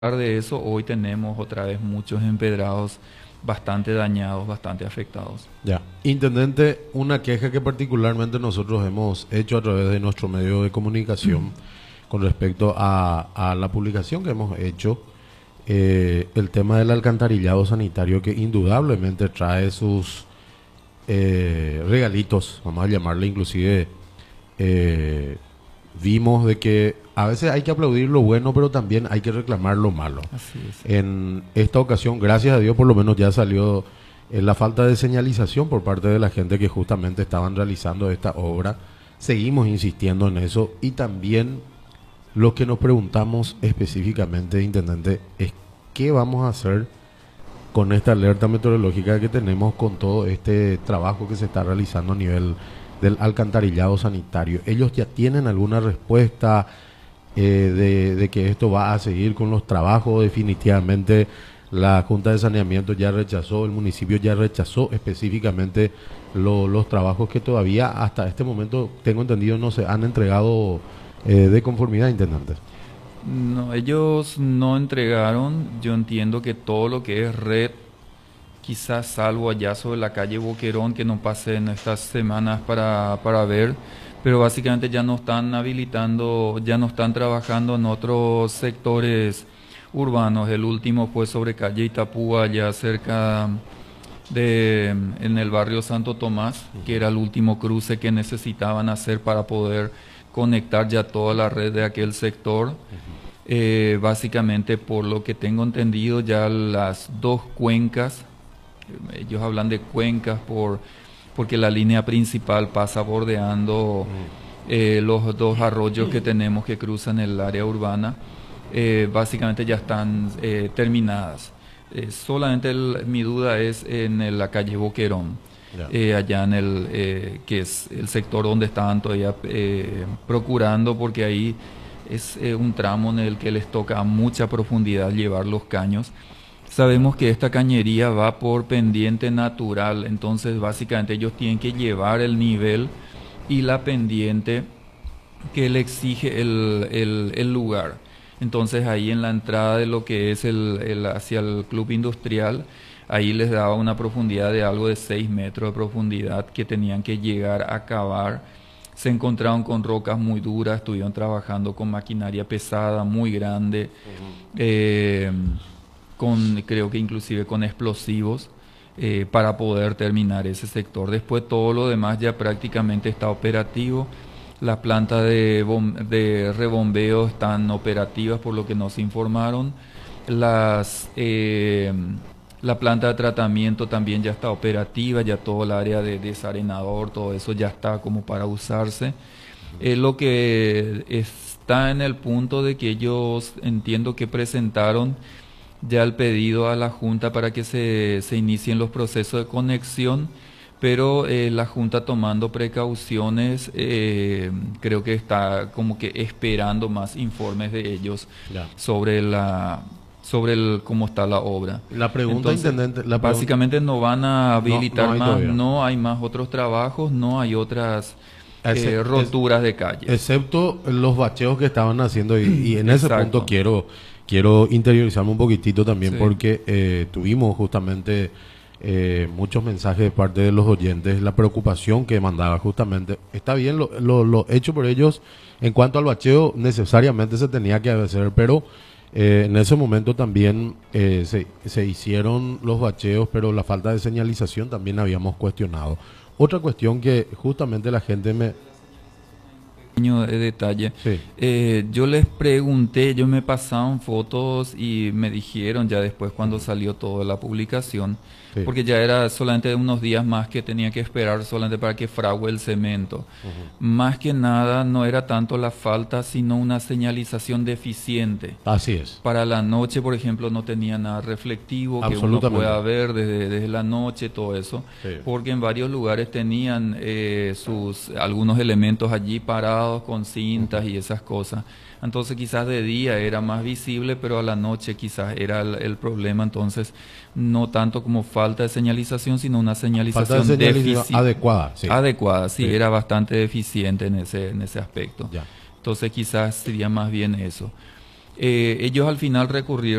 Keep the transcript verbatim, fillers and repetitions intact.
De eso, hoy tenemos otra vez muchos empedrados bastante dañados, bastante afectados. Ya. Intendente, una queja que particularmente nosotros hemos hecho a través de nuestro medio de comunicación con respecto a, a la publicación que hemos hecho, eh, el tema del alcantarillado sanitario que indudablemente trae sus eh, regalitos, vamos a llamarle inclusive, eh, vimos de que a veces hay que aplaudir lo bueno, pero también hay que reclamar lo malo. Así es. En esta ocasión, gracias a Dios, por lo menos ya salió eh, la falta de señalización por parte de la gente que justamente estaban realizando esta obra. Seguimos insistiendo en eso y también lo que nos preguntamos específicamente, Intendente, es qué vamos a hacer con esta alerta meteorológica que tenemos con todo este trabajo que se está realizando a nivel del alcantarillado sanitario. ¿Ellos ya tienen alguna respuesta eh, de, de que esto va a seguir con los trabajos? Definitivamente la Junta de Saneamiento ya rechazó, el municipio ya rechazó específicamente lo, los trabajos que todavía hasta este momento, tengo entendido, no se han entregado eh, de conformidad, Intendente. No, ellos no entregaron. Yo entiendo que todo lo que es red, quizás salvo allá sobre la calle Boquerón, que no pasé en estas semanas para, para ver, pero básicamente ya no están habilitando, ya no están trabajando en otros sectores urbanos. El último fue sobre calle Itapúa, allá cerca de, en el barrio Santo Tomás, que era el último cruce que necesitaban hacer para poder conectar ya toda la red de aquel sector. Eh, básicamente, por lo que tengo entendido, ya las dos cuencas, ellos hablan de cuencas por porque la línea principal pasa bordeando eh, los dos arroyos que tenemos que cruzan el área urbana, eh, básicamente ya están eh, terminadas. Eh, solamente el, mi duda es en el, la calle Boquerón, eh, allá en el eh, que es el sector donde estaban todavía eh, procurando, porque ahí es eh, un tramo en el que les toca a mucha profundidad llevar los caños. Sabemos que esta cañería va por pendiente natural, entonces básicamente ellos tienen que llevar el nivel y la pendiente que le exige el, el, el lugar. Entonces ahí en la entrada de lo que es el, el hacia el club industrial, ahí les daba una profundidad de algo de seis metros de profundidad que tenían que llegar a cavar. Se encontraron con rocas muy duras, estuvieron trabajando con maquinaria pesada, muy grande, uh-huh. eh, con, creo que inclusive con explosivos, eh, para poder terminar ese sector. Después todo lo demás ya prácticamente está operativo. Las plantas de, de rebombeo están operativas por lo que nos informaron. Las, eh, la planta de tratamiento también ya está operativa, ya todo el área de desarenador, todo eso ya está como para usarse. Eh, lo que está en el punto de que ellos, entiendo que presentaron ya el pedido a la Junta para que se, se inicien los procesos de conexión, pero eh, la Junta, tomando precauciones, eh, creo que está como que esperando más informes de ellos ya. sobre la sobre el cómo está la obra. La pregunta, Entonces, Intendente, la básicamente pregunta, no van a habilitar no, no más, todavía. no hay más otros trabajos, no hay otras Ese, eh, roturas es, de calle. Excepto los bacheos que estaban haciendo y, y en ese punto quiero... Quiero interiorizarme un poquitito también, sí. porque eh, tuvimos justamente eh, muchos mensajes de parte de los oyentes, la preocupación que mandaba justamente. Está bien lo, lo, lo hecho por ellos en cuanto al bacheo, necesariamente se tenía que hacer, pero eh, en ese momento también eh, se, se hicieron los bacheos, pero la falta de señalización también habíamos cuestionado. Otra cuestión que justamente la gente me... de detalle. Sí. Eh, yo les pregunté, ellos me pasaron fotos y me dijeron ya después cuando salió toda la publicación, sí. porque ya era solamente unos días más que tenía que esperar solamente para que frague el cemento. Uh-huh. Más que nada no era tanto la falta, sino una señalización deficiente. Así es. Para la noche, por ejemplo, no tenía nada reflectivo que uno pueda ver desde, desde la noche, todo eso, sí. porque en varios lugares tenían eh, sus algunos elementos allí parados con cintas y esas cosas. Entonces quizás de día era más visible, pero a la noche quizás era el, el problema. Entonces no tanto como falta de señalización, sino una señalización, falta de señalización adecuada. Sí. Adecuada, sí, sí, era bastante deficiente en ese, en ese aspecto. Ya. Entonces quizás sería más bien eso. Eh, ellos al final recurrieron